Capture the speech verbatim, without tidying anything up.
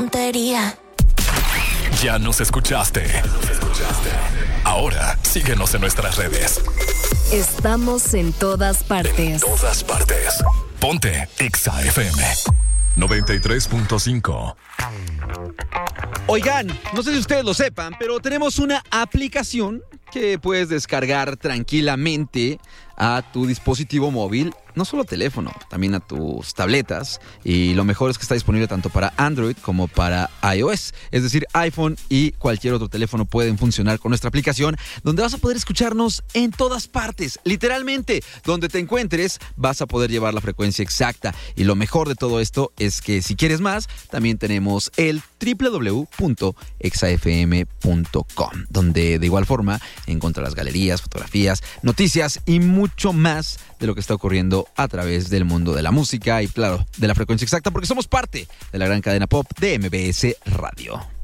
tontería. Ya nos escuchaste. Ahora síguenos en nuestras redes. Estamos en todas partes. En todas partes. Ponte Exa F M noventa y tres punto cinco. Oigan, no sé si ustedes lo sepan, pero tenemos una aplicación que puedes descargar tranquilamente a tu dispositivo móvil, no solo teléfono, también a tus tabletas, y lo mejor es que está disponible tanto para Android como para iOS, es decir, iPhone y cualquier otro teléfono pueden funcionar con nuestra aplicación, donde vas a poder escucharnos en todas partes, literalmente, donde te encuentres vas a poder llevar la frecuencia exacta, y lo mejor de todo esto es que si quieres más, también tenemos el doble u doble u doble u punto exa f m punto com, donde de igual forma encontrarás galerías, fotografías, noticias y mucho más de lo que está ocurriendo a través del mundo de la música y, claro, de la frecuencia exacta, porque somos parte de la gran cadena pop de M B S Radio.